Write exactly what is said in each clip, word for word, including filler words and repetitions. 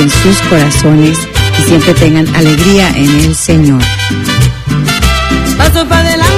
en sus corazones y siempre tengan alegría en el Señor. Paso para adelante.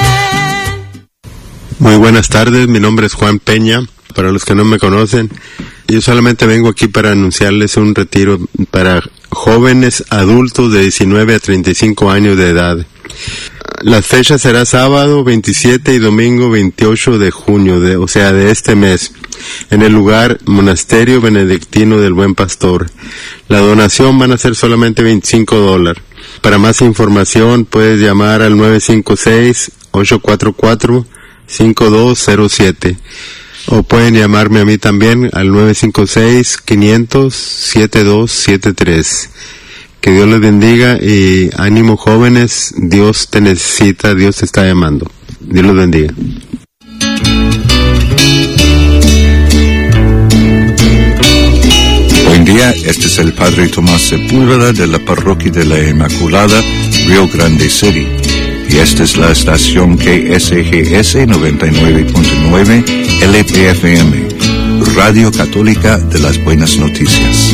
Muy buenas tardes, mi nombre es Juan Peña. Para los que no me conocen, yo solamente vengo aquí para anunciarles un retiro para jóvenes adultos de diecinueve a treinta y cinco años de edad. La fecha será sábado veintisiete y domingo veintiocho de junio, de, o sea, de este mes, en el lugar Monasterio Benedictino del Buen Pastor. La donación van a ser solamente veinticinco dólares. Para más información puedes llamar al nueve cinco seis, ocho cuatro cuatro, cinco dos cero siete o pueden llamarme a mí también al nueve cinco seis, quinientos, setenta y dos setenta y tres. Que Dios les bendiga y ánimo jóvenes, Dios te necesita, Dios te está llamando. Dios los bendiga. Buen día, este es el Padre Tomás Sepúlveda de la Parroquia de la Inmaculada, Rio Grande City. Y esta es la estación K S G S noventa y nueve punto nueve L P F M, Radio Católica de las Buenas Noticias.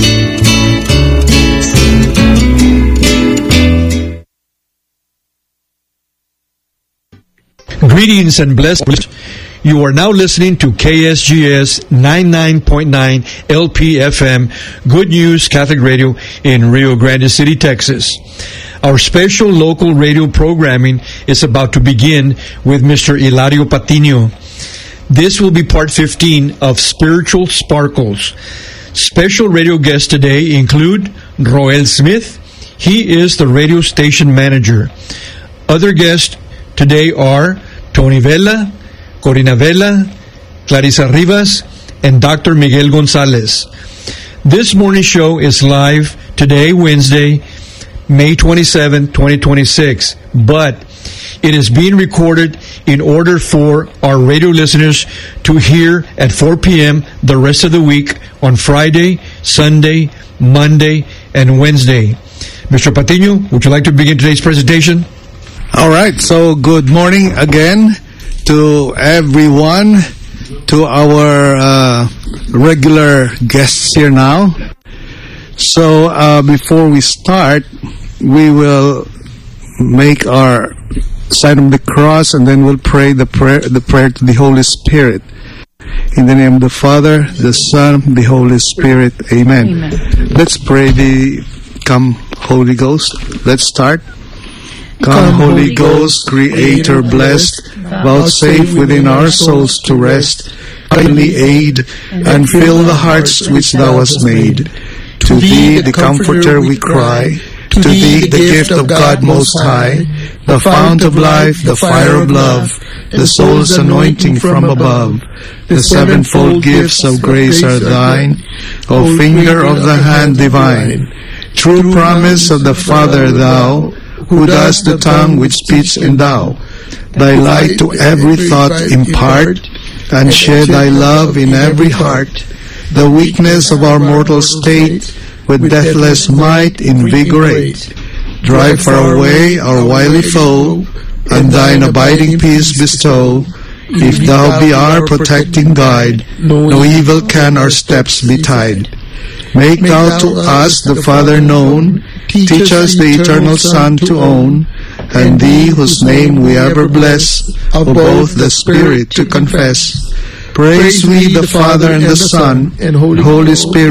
Greetings and blessings. You are now listening to K S G S ninety-nine point nine L P F M, Good News Catholic Radio in Rio Grande City, Texas. Our special local radio programming is about to begin with Mister Hilario Patino. This will be part fifteen of Spiritual Sparkles. Special radio guests today include Roel Smith. He is the radio station manager. Other guests today are Tony Vela, Corina Vela, Clarissa Rivas, and Doctor Miguel Gonzalez. This morning show is live today, Wednesday, May twenty-seventh, twenty twenty-six, but it is being recorded in order for our radio listeners to hear at four p.m. the rest of the week on Friday, Sunday, Monday, and Wednesday. Mister Patino, would you like to begin today's presentation? All right, so good morning again to everyone, to our uh, regular guests here now. So uh, before we start, we will make our sign of the cross, and then we'll pray the prayer, the prayer to the Holy Spirit. In the name of the Father, the Son, the Holy Spirit. Amen. Amen. Let's pray the Come Holy Ghost. Let's start. Come, Holy Ghost, Creator blessed, vouchsafe within our souls to rest, kindly aid, and fill the hearts which Thou hast made. To Thee, the Comforter, we cry, to Thee, the gift of God Most High, the fount of life, the fire of love, the soul's anointing from above. The sevenfold gifts of grace are Thine, O finger of the hand divine, true promise of the Father Thou, who does the tongue which speaks endow. Thy light to every thought impart, and shed Thy love in every heart. The weakness of our mortal state with deathless might invigorate. Drive far away our wily foe, and Thine abiding peace bestow. If Thou be our protecting guide, no evil can our steps betide. Make Thou to us the Father known, teach us the eternal Son to own, and Thee whose name we ever bless, of both the Spirit to confess. Praise we the Father and the Son, and Holy Spirit.